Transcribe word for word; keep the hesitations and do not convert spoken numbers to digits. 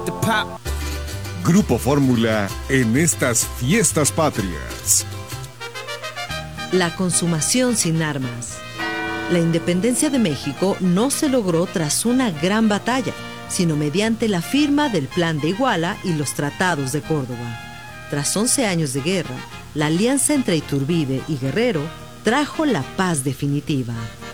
Grupo Fórmula en estas fiestas patrias. La consumación sin armas. La independencia de México no se logró tras una gran batalla, sino mediante la firma del Plan de Iguala y los tratados de Córdoba. Tras once años de guerra, la alianza entre Iturbide y Guerrero trajo la paz definitiva.